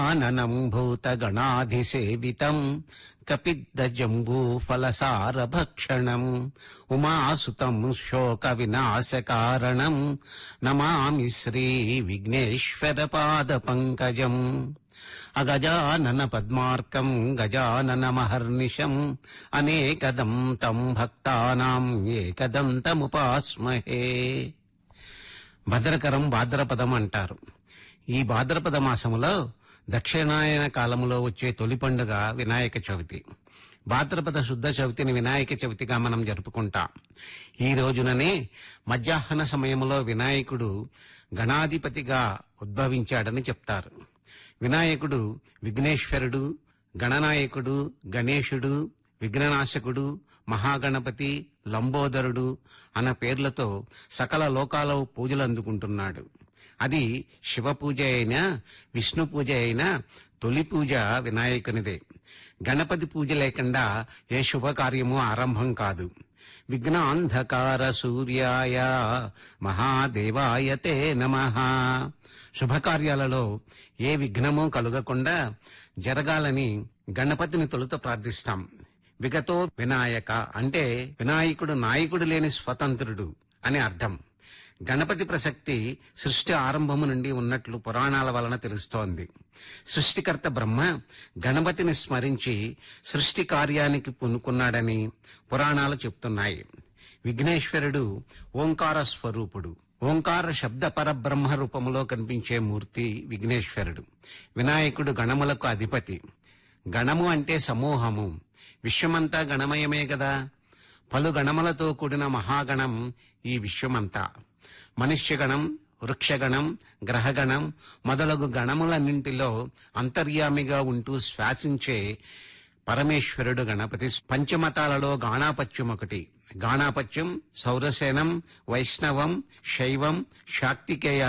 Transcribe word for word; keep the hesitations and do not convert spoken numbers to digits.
ఆననం భూతగణాధిసేవితం కపిద్దజంబూఫలసారభక్షణం ఉమాసుతం శోక వినాశకారణం నమామి శ్రీ విఘ్నేశ్వర పాద పంకజం. అగజానన పద్మార్కం గజాననమహర్నిశం అనేకదం తం భక్తానాం ఏకదంతముపాస్మహే. భద్రకరం భాద్రపదం అంటారు. ఈ భాద్రపద మాసములో దక్షిణాయన కాలములో వచ్చే తొలి పండుగ వినాయక చవితి. భాద్రపద శుద్ధ చవితిని వినాయక చవితిగా మనం జరుపుకుంటాం. ఈ రోజుననే మధ్యాహ్న సమయంలో వినాయకుడు గణాధిపతిగా ఉద్భవించాడని చెప్తారు. వినాయకుడు విఘ్నేశ్వరుడు, గణనాయకుడు, గణేశుడు, విఘ్ననాశకుడు, మహాగణపతి, లంబోదరుడు అన్న పేర్లతో సకల లోకాల పూజలు అందుకుంటున్నాడు. అది శివ పూజ అయినా విష్ణు పూజ అయినా తొలి పూజ వినాయకునిదే. గణపతి పూజ లేకుండా ఏ శుభకార్యము ఆరంభం కాదు. విఘ్నాంధకార సూర్యాయ మహాదేవాయ తే నమః. శుభకార్యాలలో ఏ విఘ్నము కలుగకుండా జరగాలని గణపతిని తొలుత ప్రార్థిస్తాం. విగతో వినాయక అంటే వినాయకుడు నాయకుడు లేని స్వతంత్రుడు అని అర్థం. గణపతి ప్రసక్తి సృష్టి ఆరంభము నుండి ఉన్నట్లు పురాణాల వలన తెలుస్తోంది. సృష్టికర్త బ్రహ్మ గణపతిని స్మరించి సృష్టి కార్యానికి పూనుకున్నాడని పురాణాలు చెప్తున్నాయి. విఘ్నేశ్వరుడు ఓంకార స్వరూపుడు. ఓంకార శబ్ద పరబ్రహ్మ రూపములో కనిపించే మూర్తి విఘ్నేశ్వరుడు. వినాయకుడు గణములకు అధిపతి. గణము అంటే సమూహము. విశ్వమంతా గణమయమే కదా. పలు గణములతో కూడిన మహాగణం ఈ విశ్వమంతా. మనుష్యగణం, వృక్షగణం, గ్రహగణం మొదలగు గణములన్నింటిలో అంతర్యామిగా ఉంటూ శ్వాసించే పరమేశ్వరుడు గణపతి. పంచమతాలలో గాణాపత్యం ఒకటి. గాణాపత్యం, సౌరసేనం, వైష్ణవం, శైవం, శాక్తికేయ